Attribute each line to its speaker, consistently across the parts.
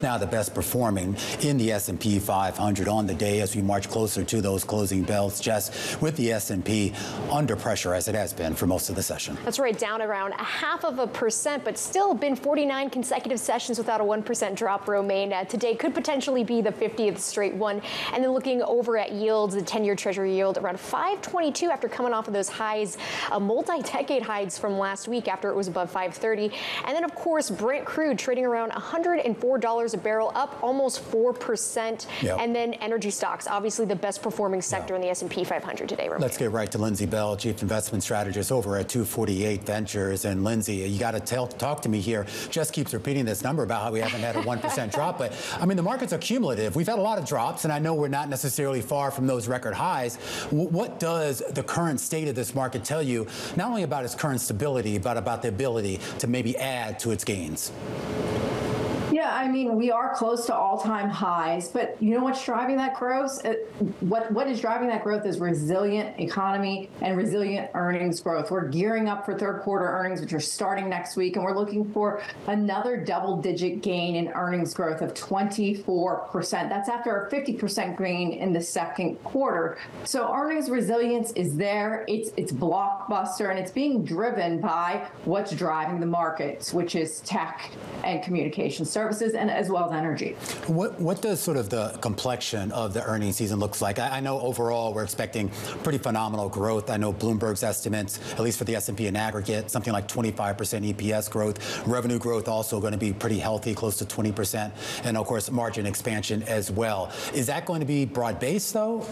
Speaker 1: Now the best performing in the S&P 500 on the day as we march closer to those closing bells, Jess, with the S&P under pressure as it has been for most of the session.
Speaker 2: That's right, down around 0.5%, but still been 49 consecutive sessions without a 1% drop, Romaine. Today could potentially be the 50th straight one. And then looking over at yields, the 10-year Treasury yield around 5.22 after coming off of those highs, multi-decade highs from last week after it was above 5.30. And then, of course, Brent crude trading around $104 a barrel, up almost 4%.
Speaker 1: Yep.
Speaker 2: And then energy stocks, obviously the best performing sector in the S&P 500 today. Romaine.
Speaker 1: Let's get right to Lindsay Bell, Chief Investment Strategist over at 248 Ventures. And Lindsay, you got to talk to me here. Jess keeps repeating this number about how we haven't had a 1% drop, but I mean, the markets are cumulative. We've had a lot of drops, and I know we're not necessarily far from those record highs. What does the current state of this market tell you, not only about its current stability, but about the ability to maybe add to its gains?
Speaker 3: Yeah, I mean, we are close to all-time highs, but you know what's driving that growth? What is driving that growth is resilient economy and resilient earnings growth. We're gearing up for third quarter earnings, which are starting next week, and we're looking for another double-digit gain in earnings growth of 24%. That's after a 50% gain in the second quarter. So earnings resilience is there. It's blockbuster, and it's being driven by what's driving the markets, which is tech and communication services, and as well as energy.
Speaker 1: What does sort of the complexion of the earnings season looks like? I know overall we're expecting pretty phenomenal growth. I know Bloomberg's estimates, at least for the S&P in aggregate, something like 25% EPS growth. Revenue growth also going to be pretty healthy, close to 20%, and of course margin expansion as well. Is that going to be broad-based though?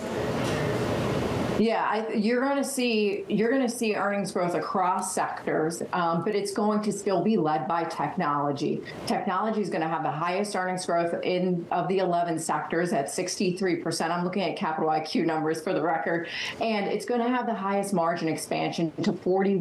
Speaker 3: Yeah, you're going to see earnings growth across sectors, but it's going to still be led by technology. Technology is going to have the highest earnings growth of the 11 sectors at 63%. I'm looking at Capital IQ numbers for the record, and it's going to have the highest margin expansion to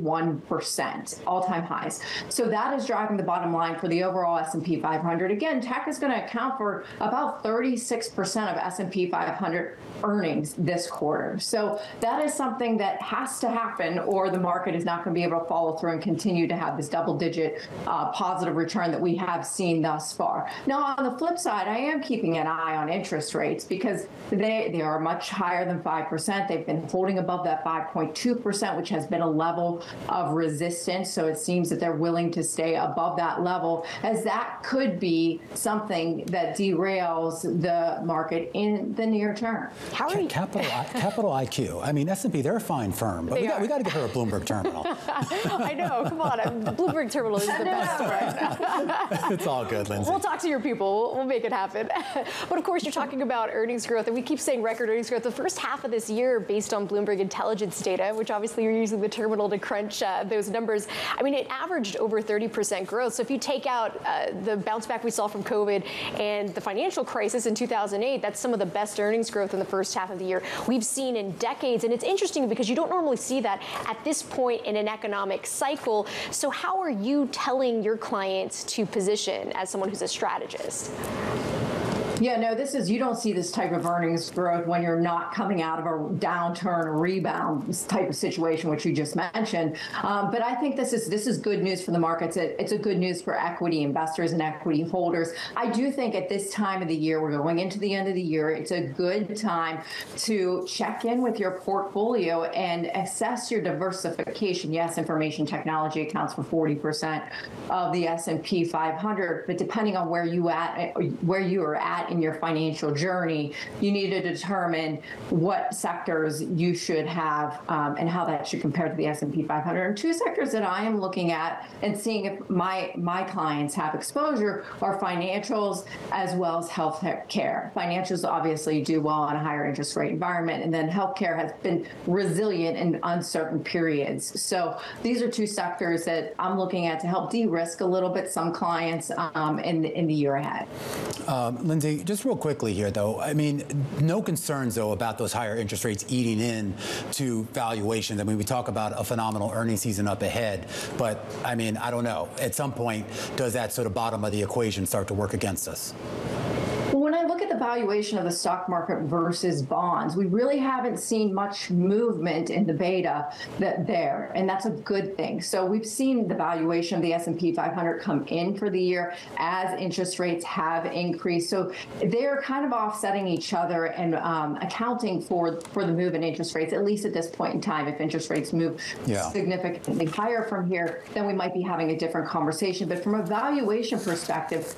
Speaker 3: 41%, all-time highs. So that is driving the bottom line for the overall S&P 500. Again, tech is going to account for about 36% of S&P 500 earnings this quarter. So that is something that has to happen, or the market is not going to be able to follow through and continue to have this double-digit positive return that we have seen thus far. Now, on the flip side, I am keeping an eye on interest rates because they are much higher than 5%. They've been holding above that 5.2%, which has been a level of resistance. So it seems that they're willing to stay above that level, as that could be something that derails the market in the near term.
Speaker 1: How are you? Capital IQ. I mean, S&P, they're a fine firm, but we got to get her a Bloomberg terminal.
Speaker 2: I know. Come on. Bloomberg terminal is the best right now.
Speaker 1: It's all good, Lindsay.
Speaker 2: We'll talk to your people. We'll make it happen. But of course, you're talking about earnings growth, and we keep saying record earnings growth. The first half of this year, based on Bloomberg intelligence data, which obviously you're using the terminal to crunch those numbers, I mean, it averaged over 30% growth. So if you take out the bounce back we saw from COVID and the financial crisis in 2008, that's some of the best earnings growth in the first half of the year we've seen in decades. And it's interesting because you don't normally see that at this point in an economic cycle. So how are you telling your clients to position as someone who's a strategist?
Speaker 3: Yeah, no, you don't see this type of earnings growth when you're not coming out of a downturn or rebound type of situation, which you just mentioned. But I think this is good news for the markets. It's a good news for equity investors and equity holders. I do think at this time of the year, we're going into the end of the year, it's a good time to check in with your portfolio and assess your diversification. Yes, information technology accounts for 40% of the S&P 500, but depending on where you are at in your financial journey, you need to determine what sectors you should have and how that should compare to the S&P 500. And two sectors that I am looking at and seeing if my clients have exposure are financials as well as health care. Financials obviously do well in a higher interest rate environment, and then healthcare has been resilient in uncertain periods. So these are two sectors that I'm looking at to help de-risk a little bit some clients in the year ahead.
Speaker 1: Lindsay, just real quickly here, though, I mean, no concerns, though, about those higher interest rates eating in to valuations. I mean, we talk about a phenomenal earnings season up ahead, but, I mean, I don't know. At some point, does that sort of bottom of the equation start to work against us?
Speaker 3: Well, when I look at the valuation of the stock market versus bonds, we really haven't seen much movement in the beta there, and that's a good thing. So we've seen the valuation of the S&P 500 come in for the year as interest rates have increased. So they're kind of offsetting each other and accounting for the move in interest rates, at least at this point in time. If interest rates move significantly higher from here, then we might be having a different conversation. But from a valuation perspective,